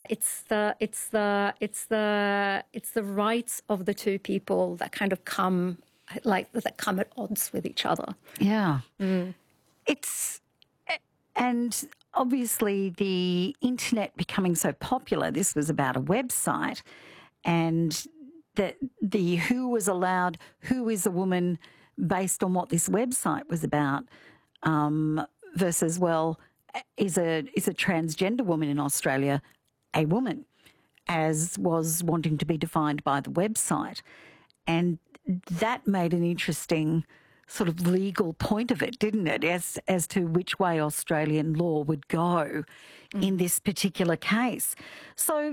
it's the rights of the two people that kind of come at odds with each other. Yeah. And obviously the internet becoming so popular, this was about a website, and the who was allowed, who is a woman based on what this website was about, versus, well, is a transgender woman in Australia a woman, as was wanting to be defined by the website. And that made an interesting sort of legal point of it, didn't it, as to which way Australian law would go in this particular case. So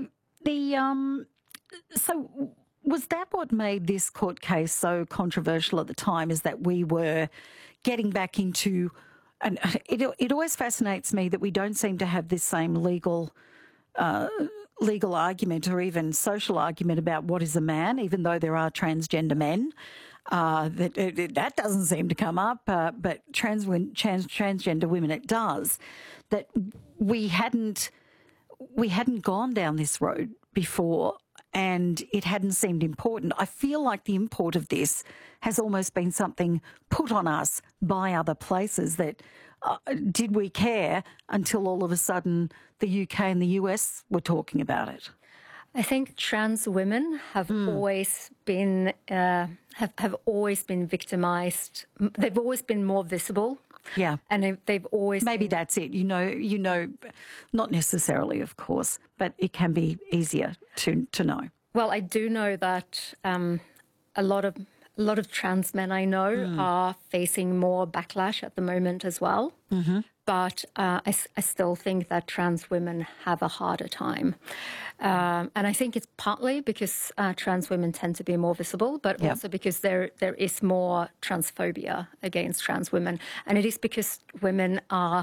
so was that what made this court case so controversial at the time, is that we were getting back into, and it always fascinates me that we don't seem to have this same legal argument or even social argument about what is a man, even though there are transgender men. That doesn't seem to come up, but transgender women, it does. That we hadn't gone down this road before, and it hadn't seemed important. I feel like the import of this has almost been something put on us by other places that did we care until all of a sudden the UK and the US were talking about it. I think trans women have always been have always been victimized. They've always been more visible. Yeah, and they've always that's it. You know, not necessarily, of course, but it can be easier to know. Well, I do know that a lot of trans men I know are facing more backlash at the moment as well. Mm-hmm. But I still think that trans women have a harder time. And I think it's partly because trans women tend to be more visible, but also because there is more transphobia against trans women. And it is because women are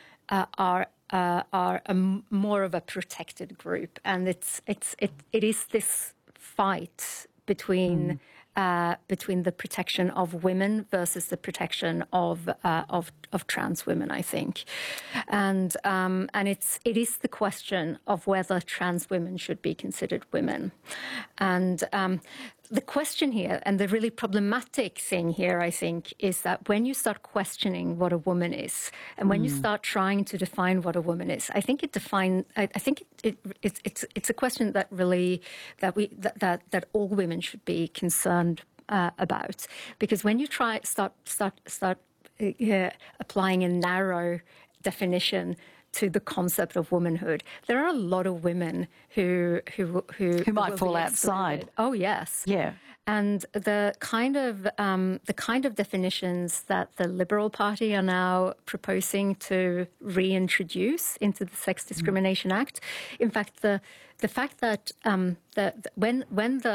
more of a protected group. And it is this fight between the protection of women versus the protection of trans women, I think, and it is the question of whether trans women should be considered women, and the question here, and the really problematic thing here, I think, is that when you start questioning what a woman is, and when you start trying to define what a woman is, I think it's a question that really that all women should be concerned about, because when you start applying a narrow definition to the concept of womanhood, there are a lot of women who might fall outside. Oh yes, yeah. And the kind of definitions that the Liberal Party are now proposing to reintroduce into the Sex Discrimination Act. In fact, the fact that when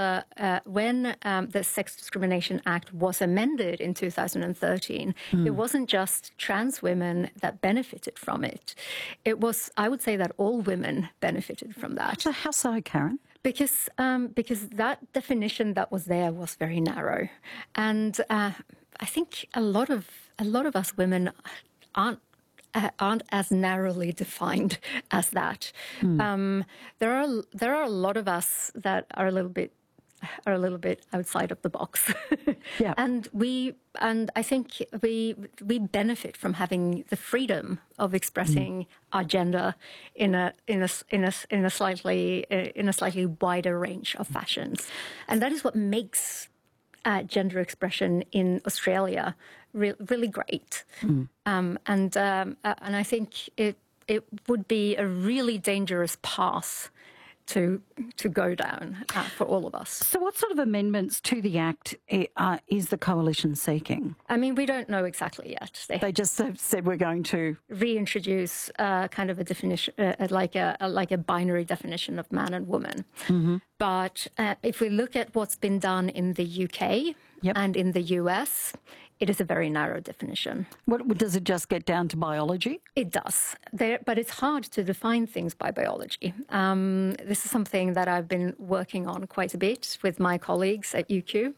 the Sex Discrimination Act was amended in 2013, it wasn't just trans women that benefited from it. It was, I would say, that all women benefited from that. So how so, Karen? Because that definition that was there was very narrow, and I think a lot of us women aren't as narrowly defined as that. There are a lot of us that are a little bit outside of the box. Yeah. And I think we benefit from having the freedom of expressing our gender in a slightly wider range of fashions, and that is what makes gender expression in Australia really great. And I think it would be a really dangerous path to go down for all of us. So what sort of amendments to the Act is the Coalition seeking? I mean, we don't know exactly yet. They just have said we're going to reintroduce kind of a definition, like a binary definition of man and woman. Mm-hmm. But if we look at what's been done in the UK and in the US, it is a very narrow definition. What does it just get down to biology? It does, but it's hard to define things by biology. This is something that I've been working on quite a bit with my colleagues at UQ.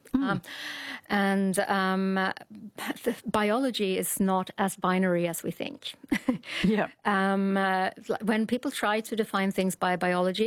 Biology is not as binary as we think. Yeah. When people try to define things by biology,